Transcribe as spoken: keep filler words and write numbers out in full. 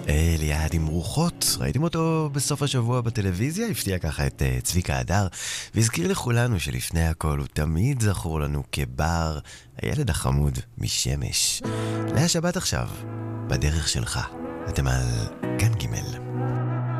אליעד עם רוחות, ראיתם אותו בסוף השבוע בטלוויזיה, הפתיע ככה את uh, צביקה הדר, והזכיר לכולנו שלפני הכל הוא תמיד זכור לנו כבר הילד החמוד משמש. להשבת עכשיו, בדרך שלך, אתם על כאן ג'.